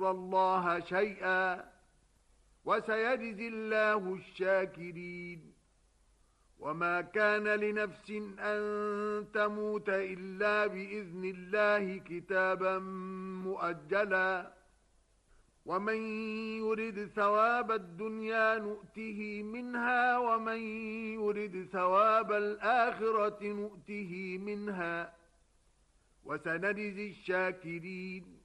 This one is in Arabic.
الله شيئا وسيجزي الله الشاكرين. وما كان لنفس أن تموت إلا بإذن الله كتابا مؤجلا. ومن يرد ثواب الدنيا نؤته منها ومن يرد ثواب الآخرة نؤته منها وسنجزي الشاكرين.